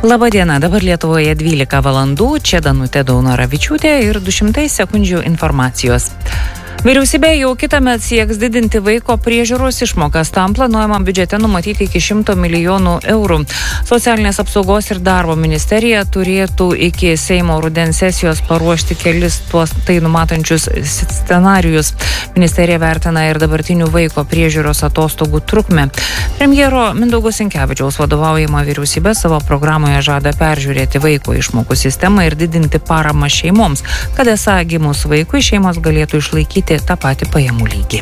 Labadiena, dabar Lietuvoje 12 valandų, čia Danutė Daunoravičiūtė ir 200 sekundžių informacijos. Vyriausybė jau kitąmet sieks didinti vaiko priežiūros išmokas, tam planuojama biudžete numatyti iki 100 milijonų eurų. Socialinės apsaugos ir darbo ministerija turėtų iki Seimo rudens sesijos paruošti kelis tuos tai numatančius scenarijus. Ministerija vertina ir dabartinių vaiko priežiūros atostogų trukmę. Premjero Mindaugo Sinkevičiaus vadovaujama vyriausybė savo programoje žada peržiūrėti vaiko išmokų sistemą ir didinti paramą šeimoms, kad esą gimus vaikui šeimos galėtų išlaikyti tą patį pajamų lygį.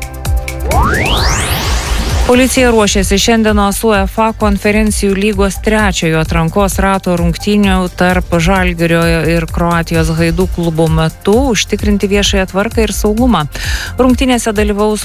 Policija ruošiasi šiandienos UEFA konferencijų lygos 3-ojo atrankos rato rungtynių tarp Žalgirio ir Kroatijos Hajduk klubo metu užtikrinti viešąją tvarką ir saugumą. Rungtynėse dalyvaus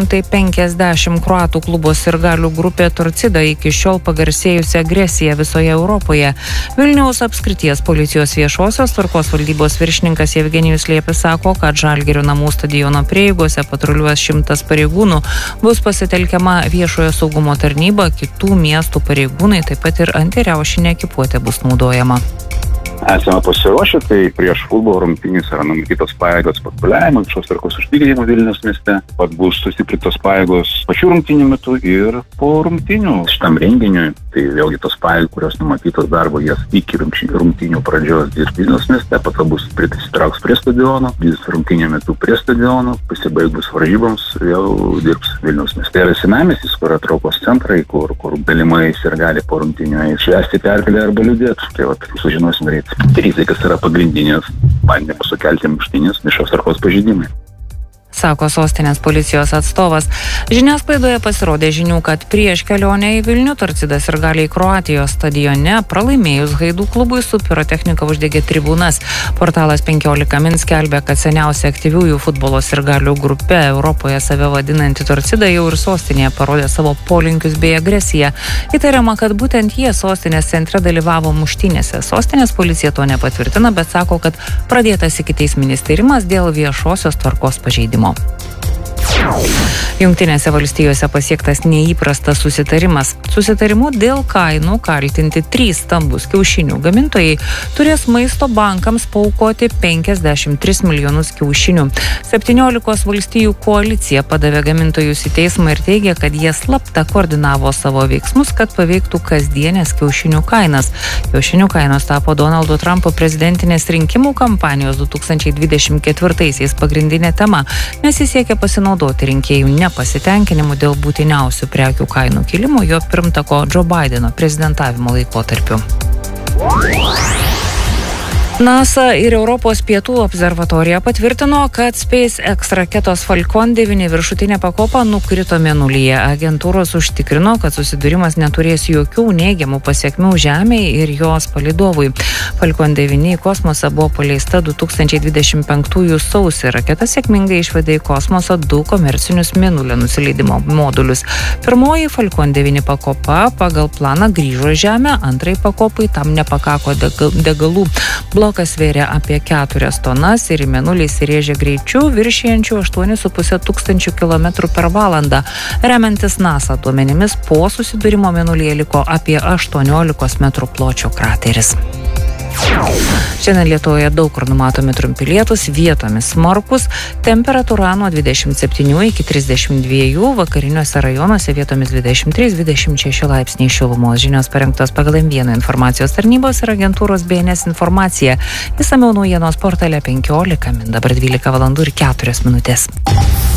250 kroatų klubo sirgalių grupė Torcida, iki šiol pagarsėjusi agresija visoje Europoje. Vilniaus apskrities policijos viešosios tvarkos valdybos viršininkas Jevgenijus Liepis sako, kad Žalgirio namų stadiono prieigose patruliuos 100 pareigūnų, bus pasitelkiama viešojo saugumo tarnyba, kitų miestų pareigūnai, taip pat ir antiriaušinė ekipuotė bus naudojama. Esame pasiruošę, tai prieš futbolo rungtynės yra numatytos pajėgos patruliavimo, viešos tvarkos užtikrinimo Vilniaus mieste, pat bus sustiprintos pajėgos pačių rungtynių metu ir po rungtynių šitam renginiui. Tai vėlgi tos pajėgos, kurios numatytos darbo, jas iki rungtynių pradžios dirbs Vilniaus mieste, pat bus prisitrauks prie stadiono, dirbs rungtynių metu prie stadiono, pasibaigus varžyboms vėl dirbs Vilniaus mieste. Tai yra senamiestis, kur yra traukos centrai, kur galimai sirgaliai po rungtynių švęsti pergalę arba liūdėti. Tai vat, sužinosim greit. Tai kas yra pagrindinės bandymas sukelti muštynės viešos tvarkos pažeidimai, sako sostinės policijos atstovas. Žiniasklaidoje pasirodė žinių, kad prieš kelionę į Vilnių Torcidas sirgaliai Kroatijos stadione pralaimėjus Hajduk klubui su pirotechnika uždegė tribūnas. Portalas 15 min skelbia, kad seniausia aktyviųjų futbolo sirgalių grupė Europoje save vadinanti Torcida jau ir sostinėje parodė savo polinkius bei agresiją. Įtariama, kad būtent jie sostinės centre dalyvavo muštynėse. Sostinės policija to nepatvirtina, bet sako, kad pradėtas ikiteisminis tyrimas dėl viešosios tvarkos pažeidimo. Jungtinėse valstijose pasiektas neįprastas susitarimas. Susitarimu dėl kainų kaltinti 3 stambus kiaušinių gamintojai turės maisto bankams paaukoti 53 milijonus kiaušinių. 17 valstijų koalicija padavė gamintojus į teismą ir teigia, kad jie slapta koordinavo savo veiksmus, kad paveiktų kasdienės kiaušinių kainas. Kiaušinių kainos tapo Donaldo Trumpo prezidentinės rinkimų kampanijos 2024 pagrindinė tema, nes jis siekia pasinaudoti rinkėjų nepasitenkinimu dėl būtiniausių prekių kainų kilimo jo pirmtako Joe Bideno prezidentavimo laikotarpiu. NASA ir Europos pietų observatorija patvirtino, kad SpaceX raketos Falcon 9 viršutinė pakopa nukrito mėnulyje. Agentūros užtikrino, kad susidūrimas neturės jokių neigiamų pasekmių Žemei ir jos palydovui. Falcon 9 į kosmosą buvo paleista 2025 sausį. Raketa sėkmingai išvedė į kosmosą 2 komercinius mėnulio nusileidimo modulius. Pirmoji Falcon 9 pakopa pagal planą grįžo į Žemę, antrai pakopai tam nepakako degalų. Blokas svėrė apie 4 tonas ir į mėnulį įsirėžė greičiu viršijančių 8,5 tūkstančių kilometrų per valandą. Remiantis NASA duomenimis, po susidūrimo mėnulyje liko apie 18 metrų pločio krateris. Šiandien Lietuvoje daug kur numatomi trumpi lietūs, vietomis smarkūs, temperatūra nuo 27 iki 32, vakariniuose rajonuose vietomis 23-26 laipsniai šilumos. Žinios parengtos pagal M1 informacijos tarnybos ir agentūros BNS informacija. Išsamiau naujienos portale 15 min, dabar 12 valandų ir 4 minutės.